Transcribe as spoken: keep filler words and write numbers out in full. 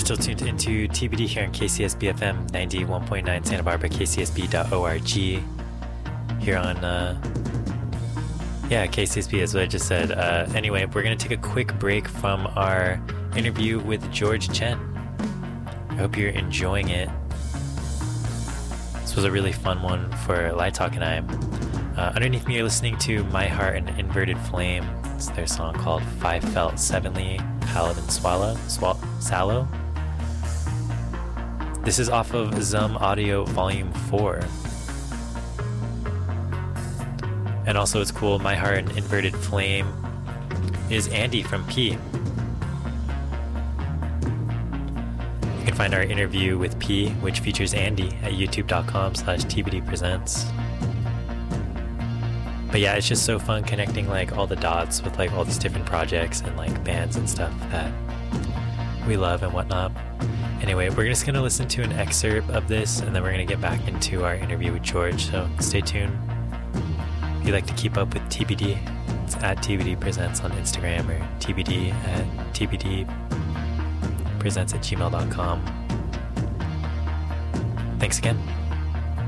still tuned into T B D here on K C S B F M ninety-one point nine Santa Barbara, K C S B dot org. Here on, uh, yeah, K C S B is what I just said. Uh, anyway, we're going to take a quick break from our interview with George Chen. I hope you're enjoying it. This was a really fun one for Light Talk and I. Uh, underneath me, you're listening to My Heart and Inverted Flame. It's their song called Five Felt Sevenly, Paladin Swallow, Swal- Sallow. This is off of Zum Audio Volume four. And also it's cool, My Heart and Inverted Flame is Andy from P. You can find our interview with P, which features Andy, at youtube.com slash tbdpresents. But yeah, it's just so fun connecting like all the dots with like all these different projects and like bands and stuff that we love and whatnot. Anyway, we're just going to listen to an excerpt of this and then we're going to get back into our interview with George. So stay tuned. If you'd like to keep up with T B D, it's at tbdpresents on Instagram or tbd at tbdpresents at gmail dot com. Thanks again.